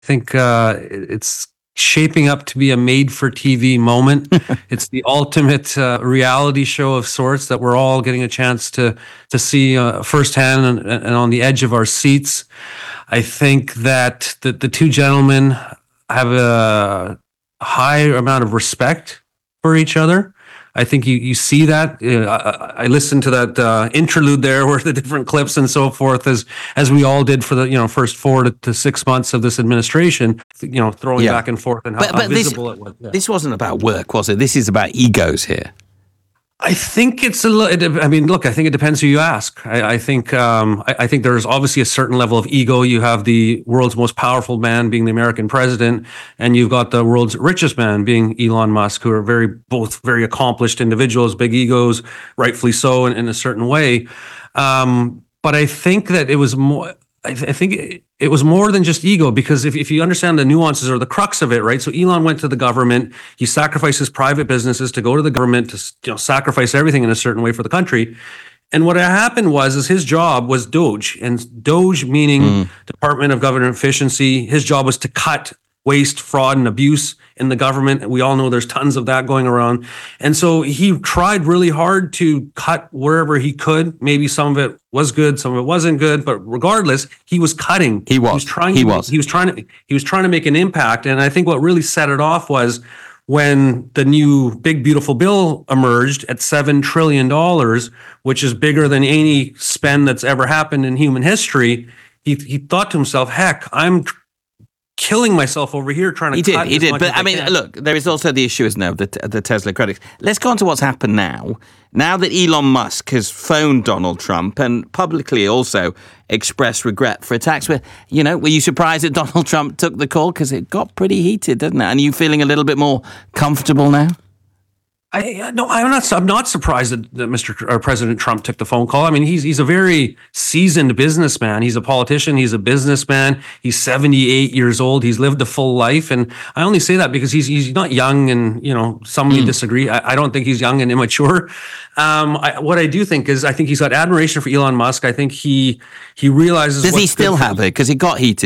I think it's shaping up to be a made-for-TV moment. It's the ultimate reality show of sorts that we're all getting a chance to see firsthand and on the edge of our seats. I think that the two gentlemen have a high amount of respect for each other. I think you see that. I listened to that interlude there, where the different clips and so forth, as we all did for the first 4 to 6 months of this administration. Throwing back and forth and how visible it was. Yeah. This wasn't about work, was it? This is about egos here. I think it's I think it depends who you ask. I think there's obviously a certain level of ego. You have the world's most powerful man being the American president, and you've got the world's richest man being Elon Musk, who are both very accomplished individuals, big egos, rightfully so in a certain way. But I think that it was more. I think it was more than just ego, because if you understand the nuances or the crux of it, right? So Elon went to the government. He sacrificed his private businesses to go to the government to sacrifice everything in a certain way for the country. And what happened is his job was DOGE, and DOGE meaning Department of Government Efficiency. His job was to cut waste, fraud, and abuse in the government. We all know there's tons of that going around. And so he tried really hard to cut wherever he could. Maybe some of it was good, some of it wasn't good, but regardless, he was cutting. He was trying to make an impact. And I think what really set it off was when the new big beautiful bill emerged at $7 trillion, which is bigger than any spend that's ever happened in human history. He thought to himself, heck, I'm killing myself over here trying to cut. He did. But I mean, look, there is also the issue, isn't there, of the Tesla critics. Let's go on to what's happened now. Now that Elon Musk has phoned Donald Trump and publicly also expressed regret for attacks, were you surprised that Donald Trump took the call? Because it got pretty heated, didn't it? And are you feeling a little bit more comfortable now? I'm not surprised that President Trump took the phone call. I mean, he's a very seasoned businessman. He's a politician. He's a businessman. He's 78 years old. He's lived a full life, and I only say that because he's not young. And some may disagree. I don't think he's young and immature. What I do think is, I think he's got admiration for Elon Musk. I think he realizes. Does he still have it? Because it got heated.